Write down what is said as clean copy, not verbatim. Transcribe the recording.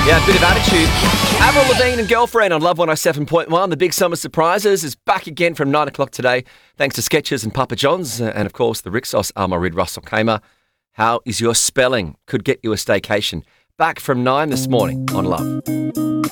Yeah, a bit of attitude. Avril Lavigne and Girlfriend on Love 107.1. The Big Summer Surprises is back again from 9 o'clock today, thanks to Skechers and Papa John's, and of course the Rixos Armour Russell Kamer. How is your spelling? Could get you a staycation. Back from 9 this morning on Love.